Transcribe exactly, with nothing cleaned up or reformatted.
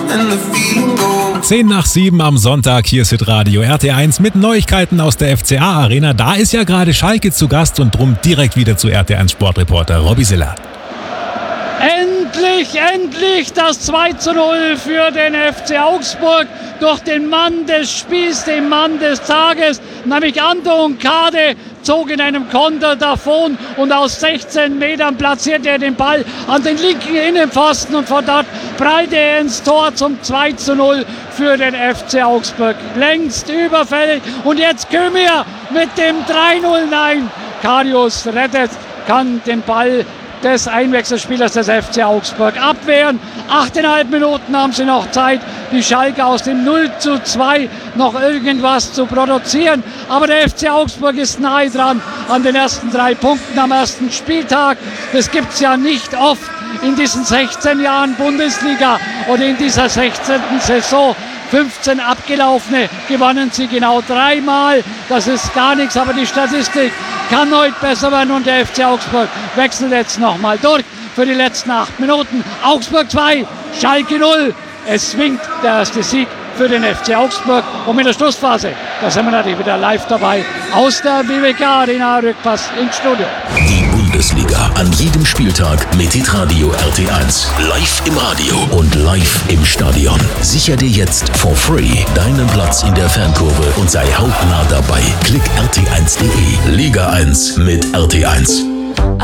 zehn nach sieben am Sonntag, hier ist Hitradio R T eins mit Neuigkeiten aus der F C A-Arena. Da ist ja gerade Schalke zu Gast und drum direkt wieder zu R T eins Sportreporter Robby Siller. Endlich, endlich das zwei zu null für den F C Augsburg durch den Mann des Spiels, den Mann des Tages, nämlich Anton Kade, zog in einem Konter davon und aus sechzehn Metern platzierte er den Ball an den linken Innenpfosten und von dort prallte er ins Tor zum zwei zu null für den F C Augsburg. Längst überfällig und jetzt Kömier mit dem drei null. Nein, Karius rettet, kann den Ball des Einwechselspielers des F C Augsburg abwehren. Achteinhalb Minuten haben sie noch Zeit, die Schalke aus dem null zu zwei noch irgendwas zu produzieren. Aber der F C Augsburg ist nahe dran an den ersten drei Punkten am ersten Spieltag. Das gibt es ja nicht oft in diesen sechzehn Jahren Bundesliga und in dieser sechzehnten Saison. fünfzehn abgelaufene, gewannen sie genau dreimal. Das ist gar nichts, aber die Statistik kann heute besser werden und der F C Augsburg wechselt jetzt nochmal durch für die letzten acht Minuten. Augsburg zwei, Schalke null. Es winkt der erste Sieg für den F C Augsburg und mit der Schlussphase, da sind wir natürlich wieder live dabei aus der B W K Arena, Rückpass ins Studio. Die Bundesliga an jedem Spieltag mit Hitradio R T eins. Live im Radio und live im Stadion. Sicher dir jetzt for free deinen Platz in der Fankurve und sei hautnah dabei. Klick r t eins punkt d e. Liga eins mit R T eins.